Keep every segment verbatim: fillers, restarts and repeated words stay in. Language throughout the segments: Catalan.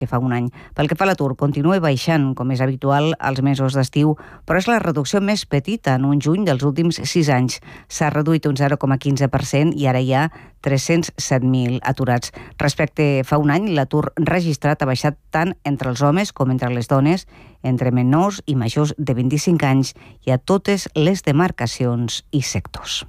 que fa un any. Pel que fa a l'atur, continua baixant, com és habitual, als mesos d'estiu, però és la reducció més petita en un juny dels últims sis anys. S'ha reduït un zero coma quinze per cent i ara hi ha tres-cents set mil aturats. Respecte fa un any, l'atur registrat ha baixat tant entre els homes com entre les dones, entre menors i majors de vint-i-cinc anys i a totes les demarcacions i sectors.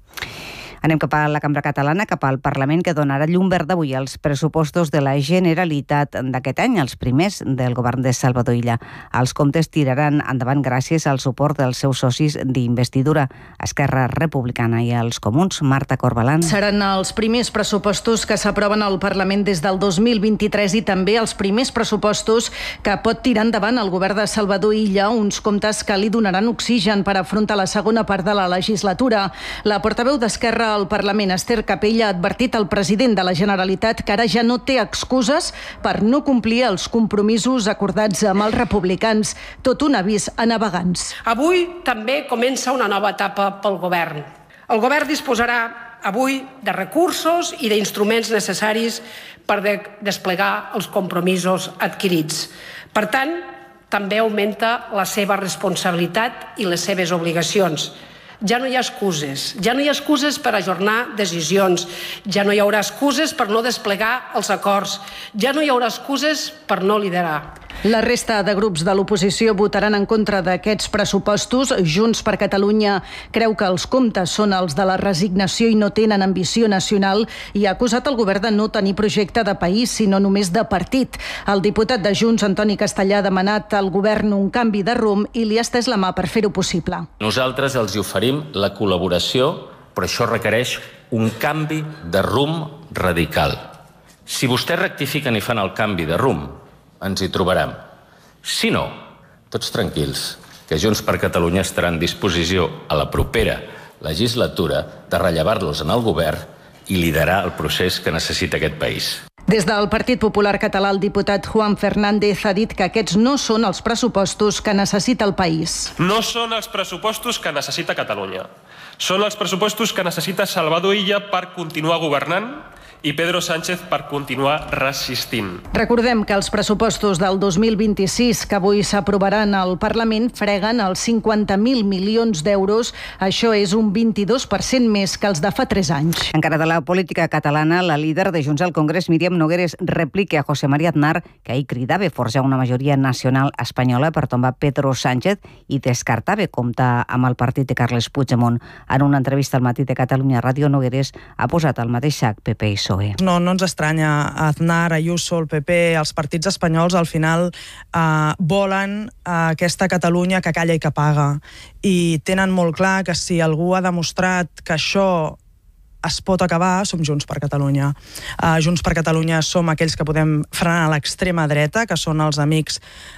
Anem cap a la Cambra Catalana, cap al Parlament, que donarà llum verda avui als pressupostos de la Generalitat d'aquest any, els primers del govern de Salvador Illa. Els comptes tiraran endavant gràcies al suport dels seus socis d'investidura, Esquerra Republicana i els Comuns. Marta Corbalan. Seran els primers pressupostos que s'aproven al Parlament des del dos mil vint-i-tres i també els primers pressupostos que pot tirar endavant el govern de Salvador Illa, uns comptes que li donaran oxigen per afrontar la segona part de la legislatura. La portaveu d'Esquerra al Parlament, Esther Capella, ha advertit al president de la Generalitat que ara ja no té excuses per no complir els compromisos acordats amb els republicans. Tot un avís a navegants. Avui també comença una nova etapa pel govern. El govern disposarà avui de recursos i d'instruments necessaris per de desplegar els compromisos adquirits. Per tant, també augmenta la seva responsabilitat i les seves obligacions. Ja no hi ha excuses, ja no hi ha excuses per ajornar decisions, ja no hi haurà excuses per no desplegar els acords, ja no hi haurà excuses per no liderar. La resta de grups de l'oposició votaran en contra d'aquests pressupostos. Junts per Catalunya creu que els comptes són els de la resignació i no tenen ambició nacional i ha acusat el govern de no tenir projecte de país, sinó només de partit. El diputat de Junts, Antoni Castellà, ha demanat al govern un canvi de rumb i li ha estès la mà per fer-ho possible. Nosaltres els hi oferim la col·laboració, però això requereix un canvi de rumb radical. Si vostès rectifiquen i fan el canvi de rumb, ens hi trobarem. Si no, tots tranquils, que Junts per Catalunya estarà en disposició a la propera legislatura de rellevar-los en el govern i liderar el procés que necessita aquest país. Des del Partit Popular Català, el diputat Juan Fernández ha dit que aquests no són els pressupostos que necessita el país. No són els pressupostos que necessita Catalunya. Són els pressupostos que necessita Salvador Illa per continuar governant i Pedro Sánchez per continuar resistint. Recordem que els pressupostos del dos mil vint-i-sis que avui s'aprovaran al Parlament freguen els cinquanta mil milions d'euros. Això és un vint-i-dos per cent més que els de fa tres anys. Encara de la política catalana, la líder de Junts al Congrés, Míriam Nogueres, replica a José María Aznar, que ahir cridava forjar una majoria nacional espanyola per tombar Pedro Sánchez i descartava comptar amb el partit de Carles Puigdemont. En una entrevista al Matí de Catalunya Ràdio, Nogueres ha posat al mateix sac P P i P S O E. No, no ens estranya. Aznar, Ayuso, el P P, els partits espanyols al final eh, volen eh, aquesta Catalunya que calla i que paga. I tenen molt clar que si algú ha demostrat que això es pot acabar, som Junts per Catalunya. Uh, Junts per Catalunya som aquells que podem frenar l'extrema dreta, que són els amics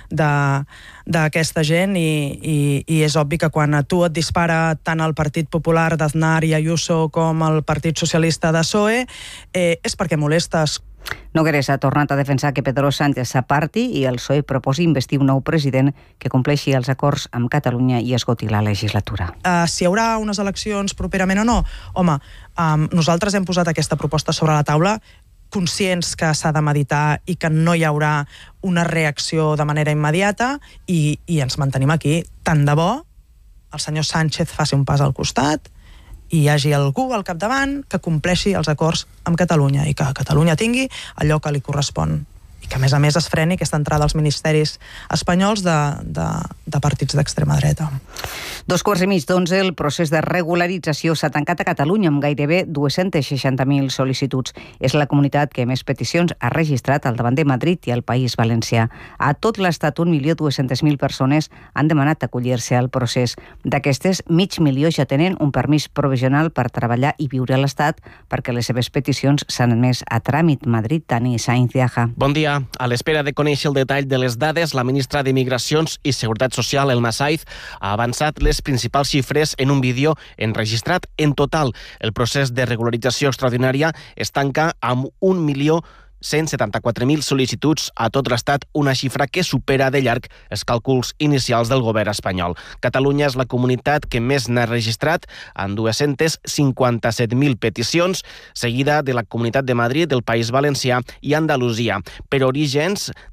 d'aquesta gent, i, i, i és obvi que quan a tu et dispara tant el Partit Popular d'Aznar i Ayuso com el Partit Socialista de P S O E, eh, és perquè molestes. Nogueres ha tornat a defensar que Pedro Sánchez s'aparti i el P S O E proposi investir un nou president que compleixi els acords amb Catalunya i esgoti la legislatura. Uh, si hi haurà unes eleccions properament o no? Home, um, nosaltres hem posat aquesta proposta sobre la taula conscients que s'ha de meditar i que no hi haurà una reacció de manera immediata i, i ens mantenim aquí. Tant de bo el senyor Sánchez faci un pas al costat i hi hagi algú al capdavant que compleixi els acords amb Catalunya i que Catalunya tingui allò que li correspon. I que, a més a més, es freni aquesta entrada als ministeris espanyols de, de, de partits d'extrema dreta. Dos quarts i mig d'onze, el procés de regularització s'ha tancat a Catalunya amb gairebé dos-cents seixanta mil sol·licituds. És la comunitat que més peticions ha registrat al davant de Madrid i al País Valencià. A tot l'estat, un milió dues-centes mil persones han demanat acollir-se al procés. D'aquestes, mig milió ja tenen un permís provisional per treballar i viure a l'estat perquè les seves peticions s'han admès a tràmit. Madrid, Tani Sainz de Aja. Bon dia. A l'espera de conèixer el detall de les dades, la ministra d'Immigracions i Seguretat Social, Elma Saiz, ha avançat les principals xifres en un vídeo enregistrat. En total, el procés de regularització extraordinària es tanca amb un milió cent setanta-quatre mil sol·licituds a tot l'Estat, una xifra que supera de llarg els càlculs inicials del govern espanyol. Catalunya és la comunitat que més n'ha registrat, amb dues-centes cinquanta-set mil peticions, seguida de la Comunitat de Madrid, del País Valencià i Andalusia. Per orígens,